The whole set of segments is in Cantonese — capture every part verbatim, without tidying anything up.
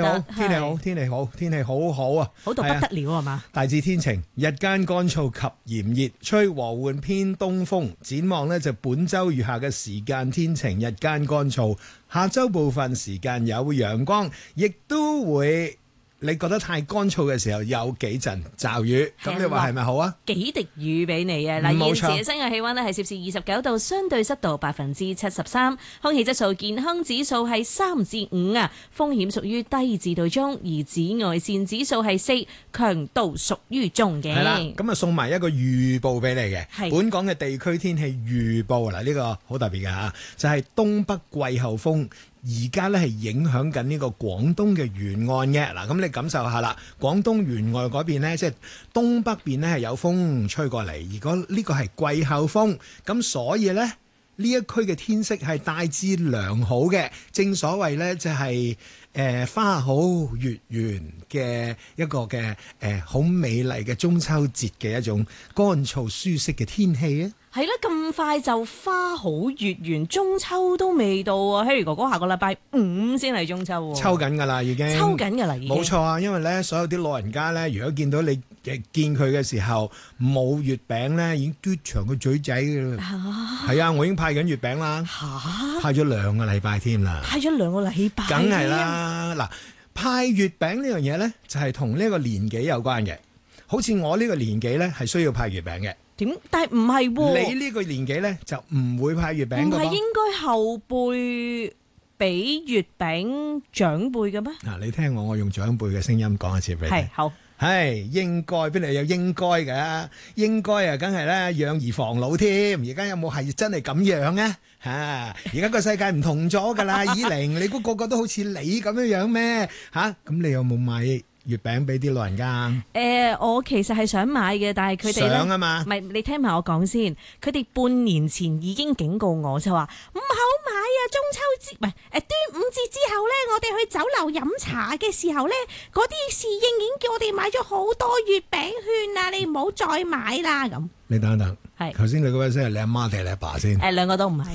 好，天氣好，天氣好，天氣好好啊， 好到不得了係嘛？ 大致天晴，日間乾燥及炎熱，吹和緩偏東風。展望呢，就本週餘下嘅時間天晴，日間乾燥。下週部分時間有陽光，亦都會。你覺得太乾燥嘅時候有幾陣驟雨，咁你話係咪好啊？ 幾滴雨俾你啊！嗱，現時嘅室外氣溫咧係攝氏二十九度，相對濕度百分之七十三，空氣質素健康指數係三至五啊，風險屬於低至到中，而紫外線指數係四，強度屬於中嘅。 係啦，咁啊送埋一個預報俾你嘅，本港嘅地區天氣預報嗱，呢個好特別嘅嚇，就係東北季候風。而家咧係影響緊呢個廣東嘅沿岸嘅嗱，咁你感受下啦。廣東沿岸嗰邊呢，即係東北邊呢係有風吹過嚟，如果呢個係季候風，咁所以呢，呢一區嘅天色係大致良好嘅。正所謂呢，就係、是、誒、呃、花好月圓嘅一個嘅誒好美麗嘅中秋節嘅一種乾燥舒適嘅天氣啊！ 係啦，咁快就花好月圓，中秋都未到啊 Harry 哥哥下個禮拜五先係中秋喎。抽緊㗎啦，已經抽緊㗎啦，已經冇錯啊！因為咧，所有啲老人家咧，如果見到你見佢嘅時候冇月餅咧，已經嘟長個嘴仔㗎啦。係啊，啊，我已經派緊月餅啦。嚇、啊！派咗兩個禮拜添啦。派咗兩個禮拜。梗係啦，嗱，派月餅呢樣嘢咧，就係同呢個年紀有關嘅。好似我呢個年紀咧，係需要派月餅嘅。點？但係唔係喎？你呢個年紀咧就唔會派月餅㗎。唔係應該後輩俾月餅長輩嘅咩？嗱，你聽我，我用長輩嘅聲音講一次俾你。係好。係應該，邊度有應該嘅？應該啊，梗係咧養兒防老添。而家有冇係真係咁樣咧？嚇！而家個世界唔同咗㗎啦，以玲，你估個個都好似你咁樣樣咩？嚇！咁你有冇買月餅俾啲老人家？誒、呃，我其實係想買嘅，但係佢哋想啊嘛。唔係，你聽埋我講先。佢哋半年前已經警告我，就話唔好買啊！中秋節唔係誒端午節之後咧，我哋去酒樓飲茶嘅時候咧，嗰啲侍應已經叫我哋買咗好多月餅券啊！你唔好再買啦咁。你等等，係頭先你嗰位先係你阿媽定係你阿爸先？誒，兩個都唔係。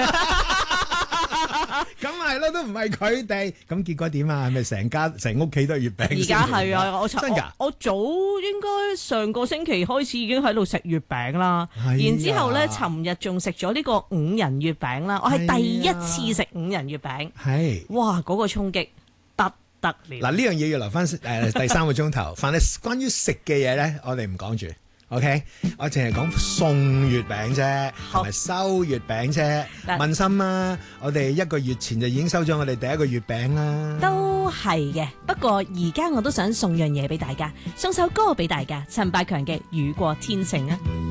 咁係咯，都唔係佢哋。咁結果點啊？係咪成家成屋企都係月餅？而家係啊，我真㗎。我早應該上個星期開始已經喺度食月餅啦。然之後咧，尋日仲食咗呢個五仁月餅啦。我係第一次食五仁月餅。係。哇！嗰個衝擊不得了。嗱，呢樣嘢要留翻誒第三個鐘頭。凡係關於食嘅嘢咧，我哋唔講住。OK，我淨係講送月餅啫，同埋收月餅啫。問心啦，我哋一個月前就已經收咗我哋第一個月餅啦。都係嘅，不過而家我都想送樣嘢俾大家，送首歌俾大家，陳百強嘅《雨過天晴》啊。